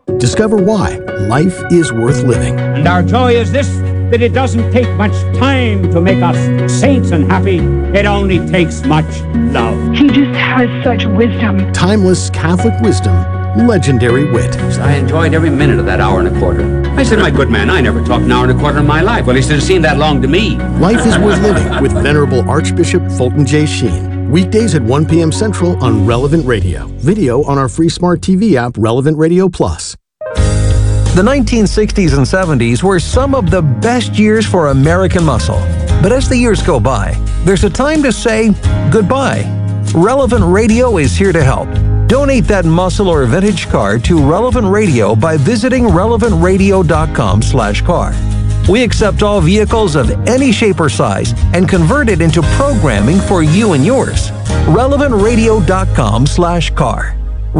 Discover why life is worth living. And our joy is this, that it doesn't take much time to make us saints and happy. It only takes much love. He just has such wisdom. Timeless Catholic wisdom, legendary wit. I enjoyed every minute of that hour and a quarter. I said, my good man, I never talked an hour and a quarter in my life. Well, he said, it seemed that long to me. Life is worth living with Venerable Archbishop Fulton J. Sheen. Weekdays at 1 p.m. Central on Relevant Radio. Video on our free smart TV app, Relevant Radio Plus. The 1960s and 70s were some of the best years for American muscle. But as the years go by, there's a time to say goodbye. Relevant Radio is here to help. Donate that muscle or vintage car to Relevant Radio by visiting relevantradio.com/car. We accept all vehicles of any shape or size and convert it into programming for you and yours. relevantradio.com/car.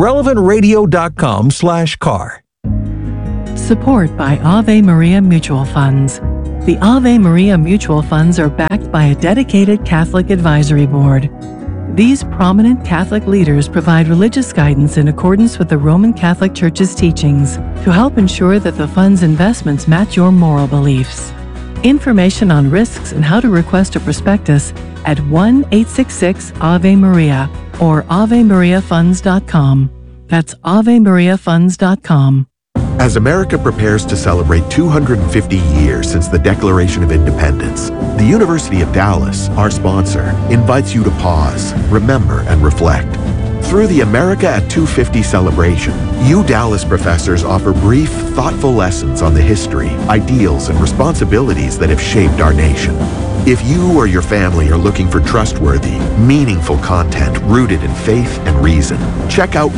relevantradio.com/car. Support by Ave Maria Mutual Funds. The Ave Maria Mutual Funds are backed by a dedicated Catholic advisory board. These prominent Catholic leaders provide religious guidance in accordance with the Roman Catholic Church's teachings to help ensure that the fund's investments match your moral beliefs. Information on risks and how to request a prospectus at 1-866-AVE-MARIA or AveMariaFunds.com. That's AveMariaFunds.com. As America prepares to celebrate 250 years since the Declaration of Independence, the University of Dallas, our sponsor, invites you to pause, remember, and reflect. Through the America at 250 celebration, Dallas professors offer brief, thoughtful lessons on the history, ideals, and responsibilities that have shaped our nation. If you or your family are looking for trustworthy, meaningful content rooted in faith and reason, check out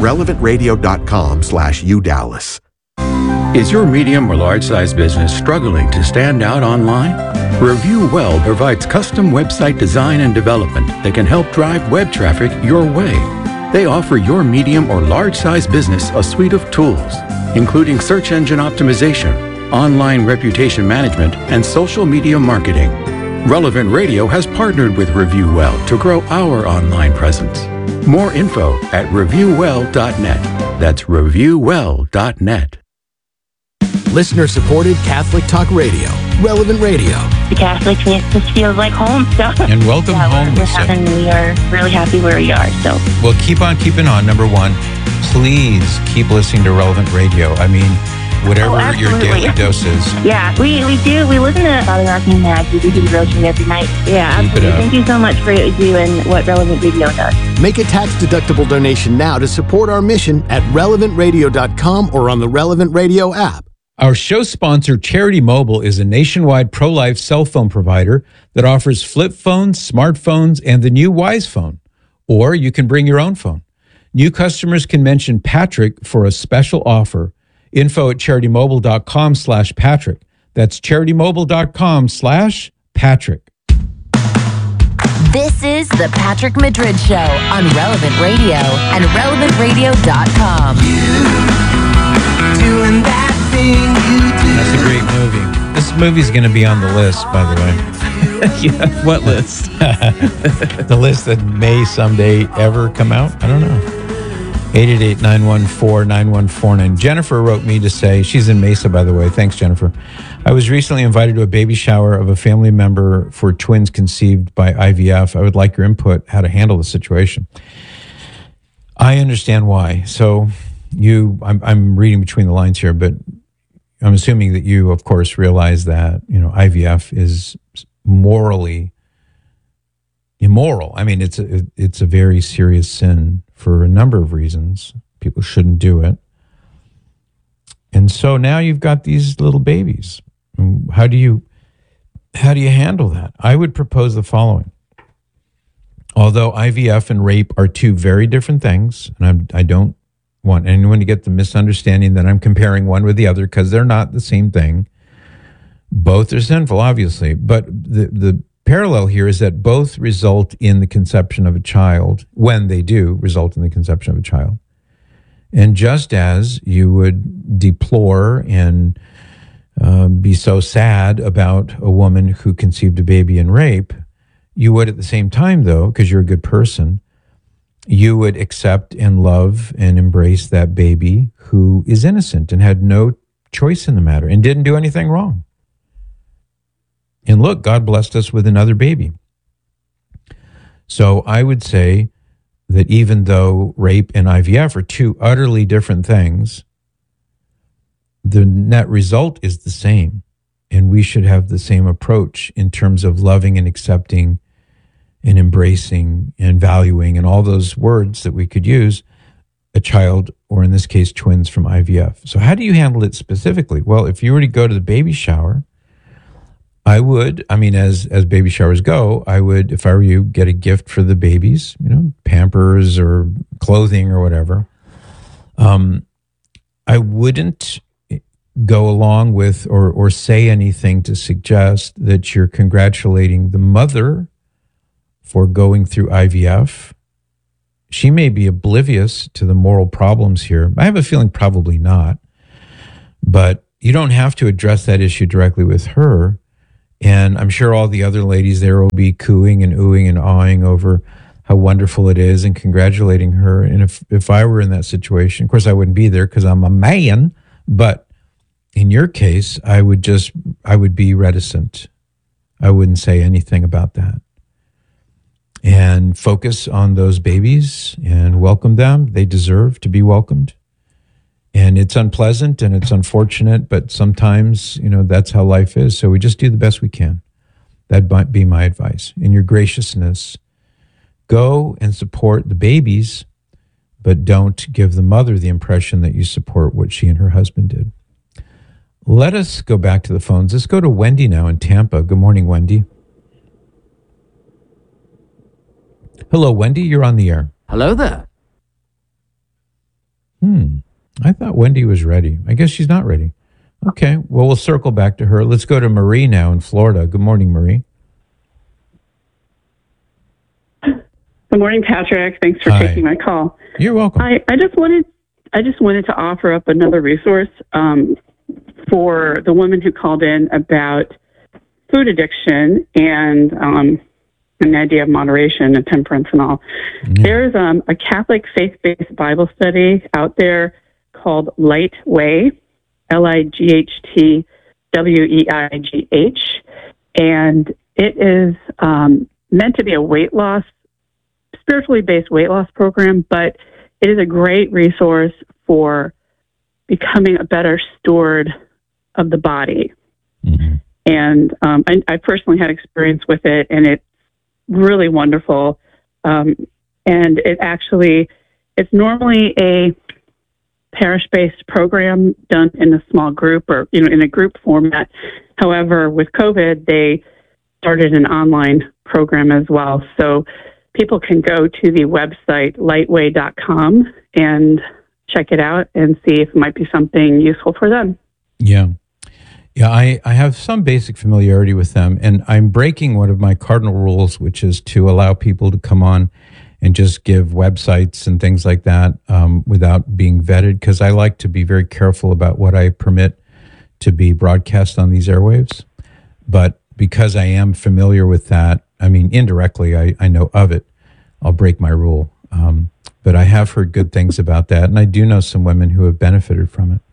relevantradio.com/UDallas. Is your medium or large-size business struggling to stand out online? Review Well provides custom website design and development that can help drive web traffic your way. They offer your medium or large-size business a suite of tools, including search engine optimization, online reputation management, and social media marketing. Relevant Radio has partnered with Review Well to grow our online presence. More info at reviewwell.net. That's reviewwell.net. Listener-supported Catholic Talk Radio, Relevant Radio. The Catholics makes us feel like home. So. And welcome home, Lisa. We are really happy where we are. So. Well, keep on keeping on. Number one, please keep listening to Relevant Radio. I mean, whatever your daily dose is. Yeah, we do. We listen to Father Arcane Mag. We do the devotion every night. Yeah, absolutely. Thank you so much for what you do and what Relevant Radio does. Make a tax-deductible donation now to support our mission at relevantradio.com or on the Relevant Radio app. Our show sponsor, Charity Mobile, is a nationwide pro-life cell phone provider that offers flip phones, smartphones, and the new Wise phone. Or you can bring your own phone. New customers can mention Patrick for a special offer. Info at CharityMobile.com/Patrick. That's CharityMobile.com/Patrick. This is the Patrick Madrid Show on Relevant Radio and RelevantRadio.com. Doing that thing you do. That's a great movie. This movie's going to be on the list, by the way. Yeah, what list? The list that may someday ever come out. I don't know. 888-914-9149. Jennifer wrote me to say, she's in Mesa, by the way. Thanks, Jennifer. I was recently invited to a baby shower of a family member for twins conceived by IVF. I would like your input how to handle the situation. I understand why. So I'm reading between the lines here, but I'm assuming that you, of course, realize that, IVF is morally immoral. I mean, it's a very serious sin for a number of reasons. People shouldn't do it. And so now you've got these little babies. How do you handle that? I would propose the following. Although IVF and rape are two very different things, and I don't want anyone to get the misunderstanding that I'm comparing one with the other, because they're not the same thing. Both are sinful, obviously, but the parallel here is that both result in the conception of a child, when they do result in the conception of a child. And just as you would deplore and be so sad about a woman who conceived a baby in rape, you would at the same time, though, because you're a good person, you would accept and love and embrace that baby who is innocent and had no choice in the matter and didn't do anything wrong. And look, God blessed us with another baby. So I would say that even though rape and IVF are two utterly different things, the net result is the same. And we should have the same approach in terms of loving and accepting and embracing and valuing and all those words that we could use a child, or in this case, twins from IVF. So how do you handle it specifically? Well, if you were to go to the baby shower, I would, as baby showers go, I would, if I were you, get a gift for the babies, Pampers or clothing or whatever. I wouldn't go along with or say anything to suggest that you're congratulating the mother for going through IVF. She may be oblivious to the moral problems here. I have a feeling probably not, but you don't have to address that issue directly with her. And I'm sure all the other ladies there will be cooing and oohing and awing over how wonderful it is and congratulating her. And if I were in that situation, of course I wouldn't be there because I'm a man, but in your case, I would be reticent. I wouldn't say anything about that. And focus on those babies and welcome them. They deserve to be welcomed. And it's unpleasant and it's unfortunate, but sometimes, that's how life is. So we just do the best we can. That might be my advice. In your graciousness, go and support the babies, but don't give the mother the impression that you support what she and her husband did. Let us go back to the phones. Let's go to Wendy now in Tampa. Good morning, Wendy. Hello, Wendy. You're on the air. Hello there. I thought Wendy was ready. I guess she's not ready. Okay. Well, we'll circle back to her. Let's go to Marie now in Florida. Good morning, Marie. Good morning, Patrick. Thanks for taking my call. You're welcome. I just wanted to offer up another resource for the woman who called in about food addiction and an idea of moderation and temperance and all. Mm-hmm. There's a Catholic faith-based Bible study out there called Lightway, Lightweigh, and it is meant to be a weight loss, spiritually based weight loss program, but it is a great resource for becoming a better steward of the body. Mm-hmm. And I personally had experience with it, and it's really wonderful. And it's normally a parish-based program done in a small group or, in a group format. However, with COVID, they started an online program as well. So people can go to the website lightweigh.com and check it out and see if it might be something useful for them. Yeah. Yeah, I have some basic familiarity with them, and I'm breaking one of my cardinal rules, which is to allow people to come on and just give websites and things like that without being vetted, because I like to be very careful about what I permit to be broadcast on these airwaves. But because I am familiar with that, indirectly, I know of it, I'll break my rule. But I have heard good things about that, and I do know some women who have benefited from it.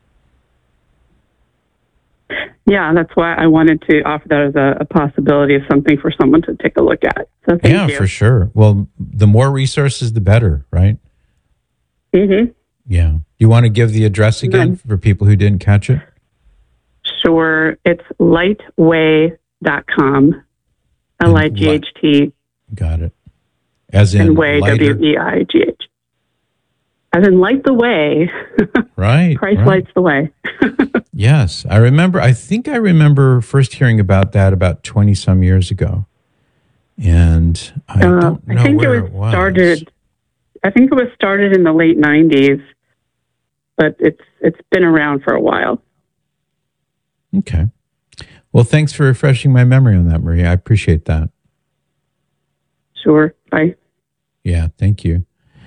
Yeah, that's why I wanted to offer that as a possibility of something for someone to take a look at. So thank you. For sure. Well, the more resources, the better, right? Mm-hmm. Yeah. You want to give the address again for people who didn't catch it? Sure. It's lightweigh.com. Lightweigh. Got it. As in way, Weigh. As in light the way. Right. Christ lights the way. Yes. I think I remember first hearing about that about 20 some years ago. And I don't know where it was. I think it was started in the late 90s, but it's been around for a while. Okay. Well, thanks for refreshing my memory on that, Maria. I appreciate that. Sure. Bye. Yeah, thank you.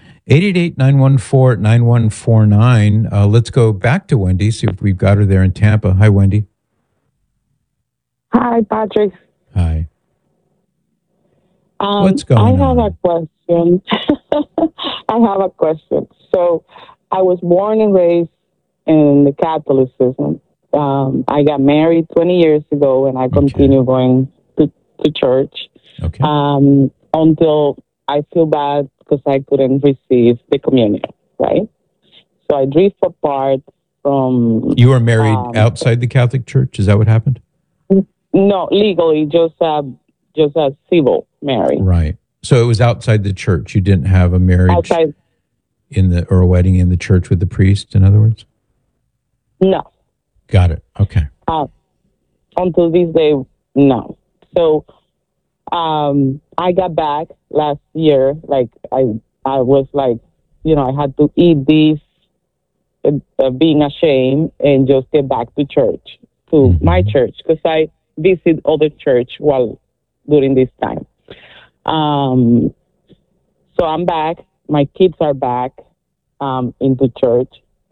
888-914-9149. Let's go back to Wendy, see if we've got her there in Tampa. Hi, Wendy. Hi, Patrick. Hi. What's going on? I have a question. I have a question. So I was born and raised in the Catholicism. I got married 20 years ago, and I continue going to church until I feel bad because I couldn't receive the communion, right? So I drift apart from... You were married outside the Catholic Church? Is that what happened? No, legally, just a civil marriage. Right. So it was outside the church. You didn't have a marriage Outside. or a wedding in the church with the priest, in other words? No. Got it. Okay. Until this day, no. So I got back last year. Like I was like, I had to eat this, being ashamed, and just get back to church, to my church, because I visit other church during this time. So I'm back. My kids are back into church.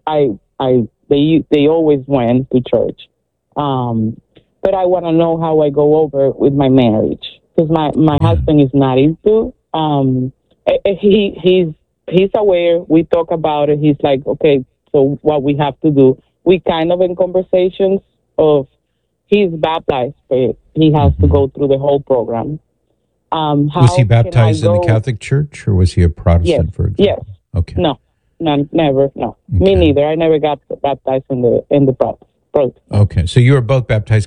They always went to church. But I want to know how I go over with my marriage, because my husband is not into. He's aware. We talk about it. He's like, okay, so what we have to do. We kind of in conversations of he's baptized, but he has to go through the whole program. Was he baptized in the Catholic Church, or was he a Protestant, for example? Yes. Okay. No, never. No, me neither. I never got baptized in the Protestant. Okay, so you were both baptized